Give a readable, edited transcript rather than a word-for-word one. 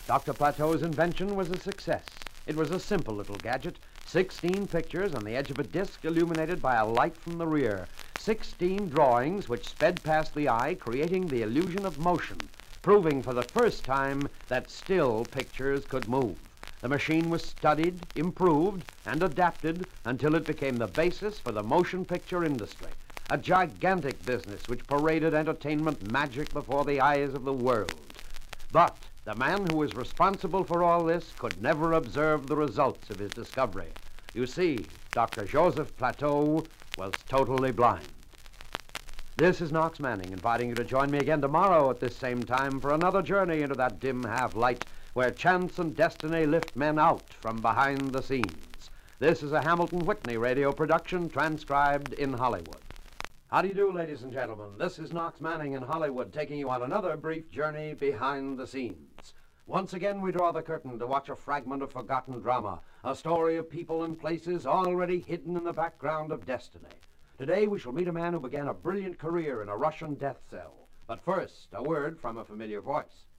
Dr. Plateau's invention was a success. It was a simple little gadget, 16 pictures on the edge of a disc illuminated by a light from the rear, 16 drawings which sped past the eye, creating the illusion of motion, proving for the first time that still pictures could move. The machine was studied, improved, and adapted until it became the basis for the motion picture industry, a gigantic business which paraded entertainment magic before the eyes of the world. But the man who was responsible for all this could never observe the results of his discovery. You see, Dr. Joseph Plateau was totally blind. This is Knox Manning, inviting you to join me again tomorrow at this same time for another journey into that dim half-light where chance and destiny lift men out from behind the scenes. This is a Hamilton Whitney radio production transcribed in Hollywood. How do you do, ladies and gentlemen? This is Knox Manning in Hollywood, taking you on another brief journey behind the scenes. Once again, we draw the curtain to watch a fragment of forgotten drama, a story of people and places already hidden in the background of destiny. Today, we shall meet a man who began a brilliant career in a Russian death cell. But first, a word from a familiar voice.